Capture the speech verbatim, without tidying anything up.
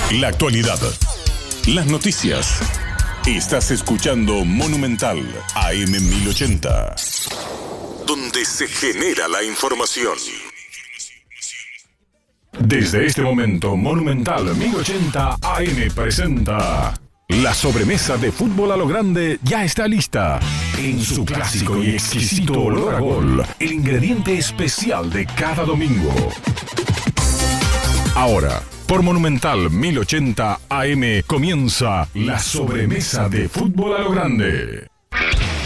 La actualidad, las noticias. Estás escuchando Monumental A M mil ochenta, donde se genera la información. Desde este momento, Monumental mil ochenta A M presenta la sobremesa de fútbol a lo grande. Ya está lista. En su clásico y exquisito olor a gol, el ingrediente especial de cada domingo. Ahora, por Monumental mil ochenta A M comienza la sobremesa de fútbol a lo grande.